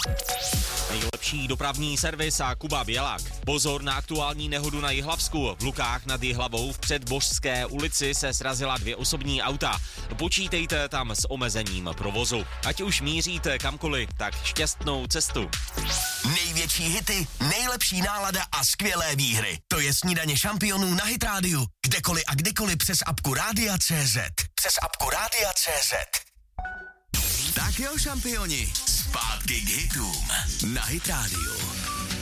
Nejlepší dopravní servis a Kuba Bělák. Pozor na aktuální nehodu na Jihlavsku. V Lukách nad Jihlavou v Předbožské ulici se srazila 2 osobní auta. Počítejte tam s omezením provozu. Ať už míříte kamkoliv, tak šťastnou cestu. Největší hity, nejlepší nálada a skvělé výhry. To je Snídaně šampionů na Hit Radio. Kdekoliv a kdykoliv přes apku Rádia.cz. Přes apku Rádia.cz. Tak jo, šampioni, zpátky k hitům na Hit Radio.